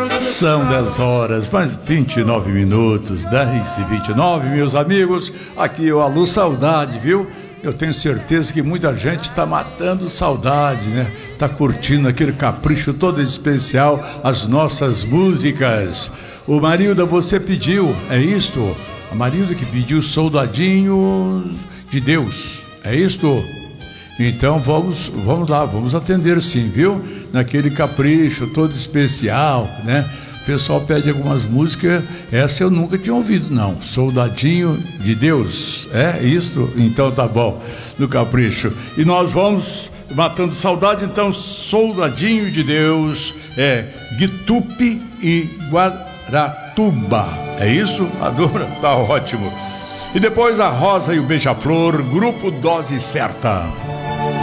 São 10 horas, mais 29 minutos, 10h29, meus amigos. Aqui é o Alô Saudade, viu? Eu tenho certeza que muita gente está matando saudade, né? Está curtindo aquele capricho todo especial, as nossas músicas. O Marilda, você pediu, é isto? A Marilda que pediu Soldadinho de Deus, é isto? Então vamos lá, vamos atender sim, viu? Naquele capricho todo especial, né? O pessoal pede algumas músicas, essa eu nunca tinha ouvido, não. Soldadinho de Deus, é isso? Então tá bom, no capricho. E nós vamos matando saudade, então Soldadinho de Deus, Guitupe e Guaratuba, é isso? Agora tá ótimo. E depois a Rosa e o Beija-Flor, grupo Dose Certa.